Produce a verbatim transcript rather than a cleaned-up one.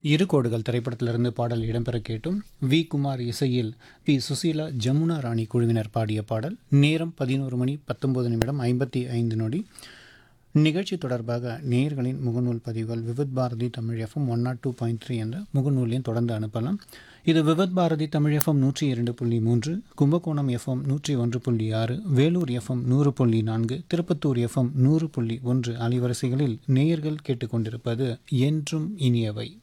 இரு கோடுகள் திரைப்படத்திலிருந்து பாடல் இடம்பெற கேட்டும். வி குமார் இசையில் பி சுசீலா ஜமுனா ராணி குழுவினர் பாடிய பாடல். நேரம் பதினோரு மணி பத்தொன்பது நிமிடம் ஐம்பத்தி ஐந்து நொடி. நிகழ்ச்சி தொடர்பாக நேயர்களின் முகநூல் பதிவுகள் Vividh Bharathi Tamil FM one not two point three என்ற முகநூலையும் தொடர்ந்து அனுப்பலாம். இது விவித் பாரதி தமிழ் எஃப்எம் நூற்றி இரண்டு புள்ளி மூன்று, கும்பகோணம் எஃப்எம் நூற்றி ஒன்று புள்ளி ஆறு, வேலூர் எஃப்எம் நூறு புள்ளி நான்கு, திருப்பத்தூர் எஃப்எம் நூறு புள்ளி ஒன்று அலைவரிசைகளில் நேயர்கள் கேட்டுக்கொண்டிருப்பது என்றும் இனியவை.